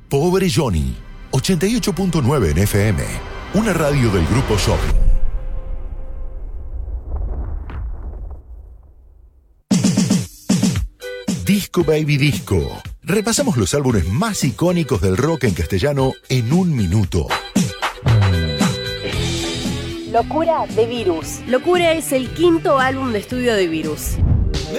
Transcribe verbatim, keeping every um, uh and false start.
Pobre Johnny, ochenta y ocho punto nueve en F M, una radio del Grupo Shopping. Disco Baby Disco. Repasamos los álbumes más icónicos del rock en castellano en un minuto. Locura de Virus. Locura es el quinto álbum de estudio de Virus.